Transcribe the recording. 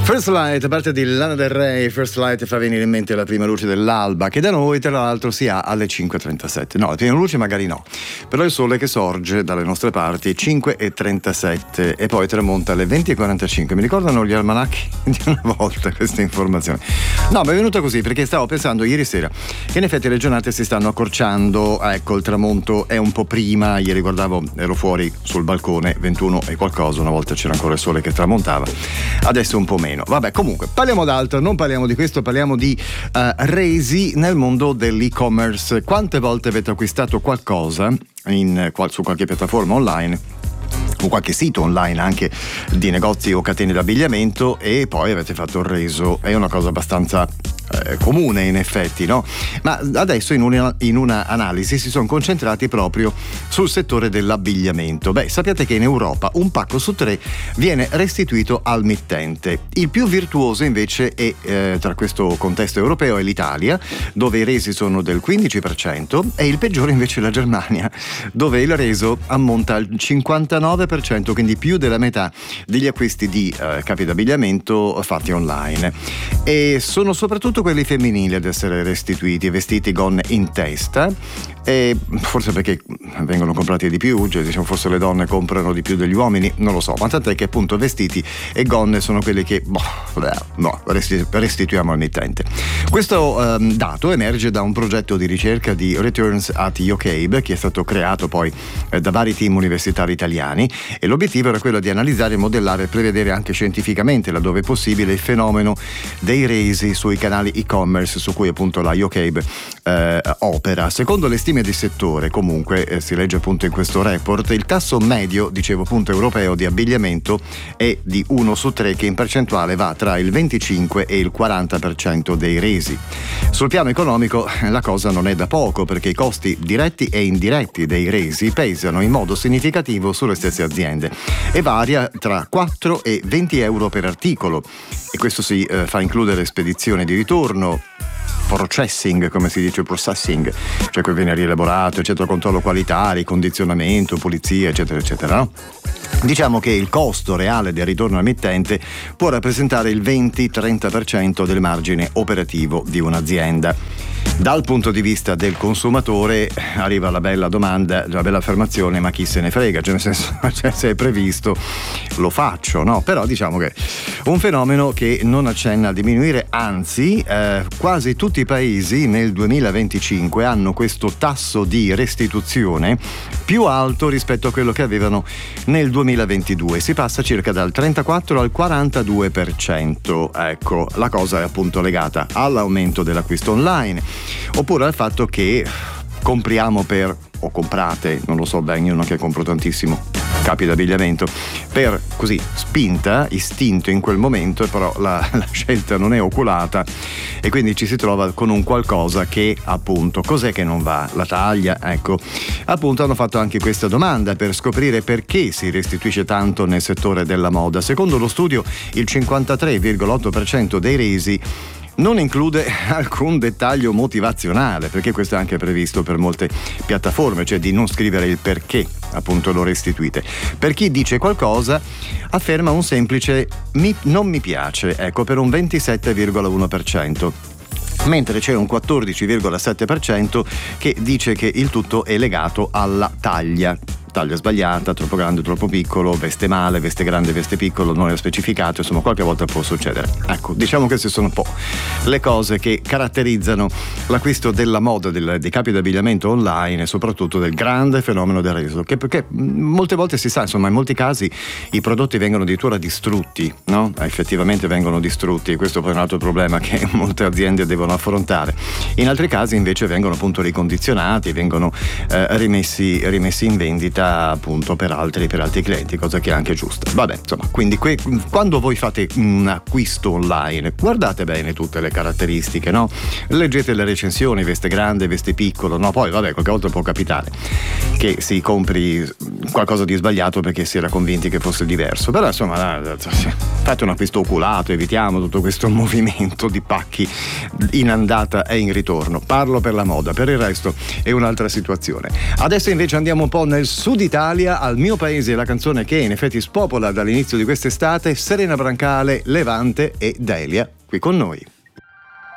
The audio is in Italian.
First Light, da parte di Lana Del Rey. First Light fa venire in mente la prima luce dell'alba, che da noi tra l'altro si ha alle 5:37. No, la prima luce magari no, però il sole che sorge dalle nostre parti 5:37 e poi tramonta alle 20:45. Mi ricordano gli almanacchi di una volta queste informazioni? No, mi è venuto così perché stavo pensando ieri sera che in effetti le giornate si stanno accorciando. Ecco, il tramonto è un po' prima. Ieri ero fuori sul balcone, 21 e qualcosa, una volta c'era ancora il sole che tramontava, adesso un po' meno. Vabbè, comunque parliamo d'altro, non parliamo di questo, parliamo di resi nel mondo dell'e-commerce. Quante volte avete acquistato qualcosa su qualche piattaforma online o qualche sito online anche di negozi o catene d'abbigliamento e poi avete fatto il reso? È una cosa abbastanza comune in effetti, no? Ma adesso in una analisi si sono concentrati proprio sul settore dell'abbigliamento. Sappiate che in Europa un pacco su 3 viene restituito al mittente. Il più virtuoso invece è tra questo contesto europeo è l'Italia, dove i resi sono del 15%, e il peggiore invece è la Germania, dove il reso ammonta al 59%, quindi più della metà degli acquisti di capi d'abbigliamento fatti online. E sono soprattutto quelli femminili ad essere restituiti, vestiti gonne in testa, e forse perché vengono comprati di più, cioè, diciamo, forse le donne comprano di più degli uomini, non lo so, ma tant'è che appunto vestiti e gonne sono quelli che restituiamo al mittente. Questo dato emerge da un progetto di ricerca di Returns at UKABE che è stato creato poi da vari team universitari italiani, e l'obiettivo era quello di analizzare, modellare e prevedere anche scientificamente, laddove possibile, il fenomeno dei resi sui canali e-commerce su cui appunto la UKABE opera. Secondo le stime di settore, comunque si legge appunto in questo report, il tasso medio, dicevo appunto europeo, di abbigliamento è di 1 su 3, che in percentuale va tra il 25 e il 40% dei resi. Sul piano economico la cosa non è da poco, perché i costi diretti e indiretti dei resi pesano in modo significativo sulle stesse aziende e varia tra 4 e 20 euro per articolo, e questo si fa includere spedizione di ritorno, processing, come si dice, processing, cioè che viene rielaborato, eccetera, controllo qualità, ricondizionamento, pulizia, eccetera, eccetera, no? Diciamo che il costo reale del ritorno al mittente può rappresentare il 20-30% del margine operativo di un'azienda. Dal punto di vista del consumatore arriva la bella domanda, la bella affermazione: ma chi se ne frega? Cioè, nel senso, se è previsto lo faccio, no? Però diciamo che un fenomeno che non accenna a diminuire, anzi quasi tutti i paesi nel 2025 hanno questo tasso di restituzione più alto rispetto a quello che avevano nel 2022. Si passa circa dal 34 al 42%. Ecco, la cosa è appunto legata all'aumento dell'acquisto online, oppure al fatto che compriamo o comprate, non lo so bene, io non che compro tantissimo capi d'abbigliamento, per così spinta, istinto in quel momento, però la scelta non è oculata e quindi ci si trova con un qualcosa che appunto, cos'è che non va? La taglia, ecco. Appunto hanno fatto anche questa domanda per scoprire perché si restituisce tanto nel settore della moda. Secondo lo studio il 53,8% dei resi non include alcun dettaglio motivazionale, perché questo è anche previsto per molte piattaforme, cioè di non scrivere il perché appunto lo restituite. Per chi dice qualcosa afferma un semplice non mi piace, ecco, per un 27,1%. Mentre c'è un 14,7% che dice che il tutto è legato alla taglia sbagliata, troppo grande, troppo piccolo, veste male, veste grande, veste piccolo, non è specificato, insomma qualche volta può succedere. Ecco, diciamo che queste sono un po' le cose che caratterizzano l'acquisto della moda, dei capi d'abbigliamento online e soprattutto del grande fenomeno del reso, perché molte volte si sa, insomma, in molti casi i prodotti vengono addirittura distrutti, no? Effettivamente vengono distrutti, e questo poi è un altro problema che molte aziende devono affrontare. In altri casi invece vengono appunto ricondizionati, vengono rimessi in vendita appunto per altri clienti, cosa che è anche giusta. Vabbè, insomma, quindi quando voi fate un acquisto online guardate bene tutte le caratteristiche, no? Leggete le recensioni, veste grande, veste piccolo, no? Poi vabbè, qualche volta può capitare che si compri qualcosa di sbagliato perché si era convinti che fosse diverso, però insomma fate un acquisto oculato, evitiamo tutto questo movimento di pacchi in andata e in ritorno. Parlo per la moda, per il resto è un'altra situazione. Adesso invece andiamo un po' nel sud Sud Italia, Al mio paese, la canzone che in effetti spopola dall'inizio di quest'estate, Serena Brancale, Levante e Delia qui con noi.